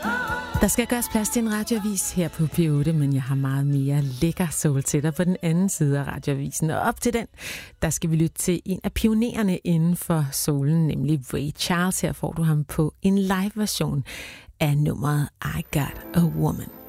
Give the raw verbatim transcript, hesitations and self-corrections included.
Der skal gøres plads til en radioavis her på P otte, men jeg har meget mere lækker soul til dig på den anden side af radioavisen. Og op til den, der skal vi lytte til en af pionererne inden for soulen, nemlig Ray Charles. Her får du ham på en live version af nummeret I Got a Woman.